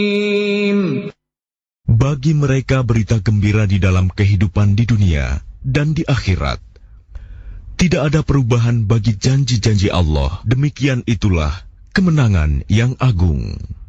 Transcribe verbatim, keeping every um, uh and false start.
Bagi mereka berita gembira di dalam kehidupan di dunia dan di akhirat. Tidak ada perubahan bagi janji-janji Allah. Demikian itulah kemenangan yang agung.